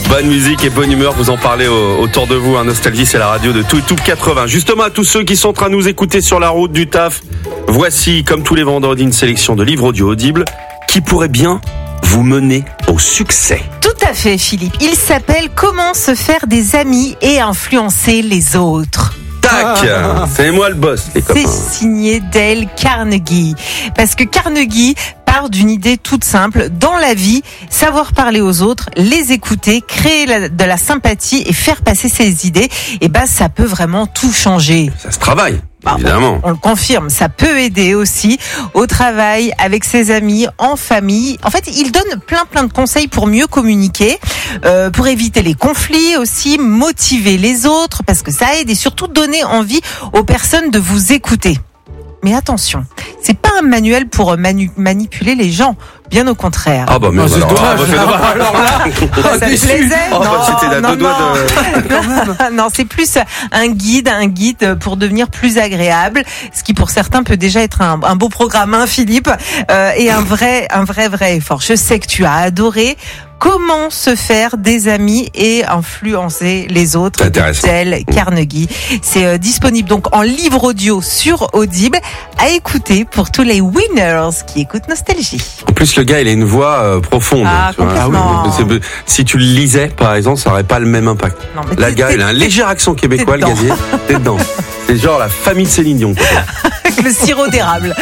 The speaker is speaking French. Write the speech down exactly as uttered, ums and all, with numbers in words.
Bonne musique et bonne humeur, vous en parlez au, autour de vous. Hein. Nostalgie, c'est la radio de tout et tout quatre-vingts. Justement, à tous ceux qui sont en train de nous écouter sur la route du taf, voici, comme tous les vendredis, une sélection de livres audio audibles qui pourraient bien vous mener au succès. Tout à fait, Philippe. Il s'appelle « Comment se faire des amis et influencer les autres ». Tac, c'est moi le boss, les copains. C'est signé Dale Carnegie. Parce que Carnegie part d'une idée toute simple. Dans la vie, savoir parler aux autres, les écouter, créer la, de la sympathie et faire passer ses idées, et ben, ça peut vraiment tout changer. Ça se travaille. Bah, Évidemment. On, on le confirme, ça peut aider aussi au travail, avec ses amis, en famille. En fait, il donne plein plein de conseils pour mieux communiquer, euh, pour éviter les conflits aussi, motiver les autres, parce que ça aide, et surtout donner envie aux personnes de vous écouter. Mais attention, c'est pas un manuel pour manu- manipuler les gens, bien au contraire. Ah bah mais Ah, c'est alors, dommage. ah, bah, c'est dommage. Alors là, Ça te déçu. plaisait? Oh, bah, c'était la non, deux doigts non. non, c'est plus un guide, un guide pour devenir plus agréable, ce qui pour certains peut déjà être un, un beau programme, hein, Philippe, euh, et un vrai, un vrai, vrai effort. Je sais que tu as adoré. Comment se faire des amis et influencer les autres, de Dale Carnegie. C'est euh, disponible donc en livre audio sur Audible, à écouter pour tous les winners qui écoutent Nostalgie. En plus, le gars, il a une voix euh, profonde. Ah, tu vois. complètement. Ah oui, c'est- si tu le lisais, par exemple, ça aurait pas le même impact. Non, mais Là, t'es- le gars, t'es- il a un léger accent québécois, t'es le dedans. gazier. T'es dedans. C'est genre la famille de Céline Dion. Quoi. Avec le sirop d'érable.